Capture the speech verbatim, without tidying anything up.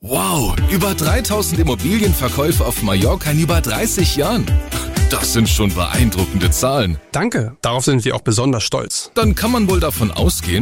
Wow, über dreitausend Immobilienverkäufe auf Mallorca in über dreißig Jahren. Das sind schon beeindruckende Zahlen. Danke, darauf sind wir auch besonders stolz. Dann kann man wohl davon ausgehen,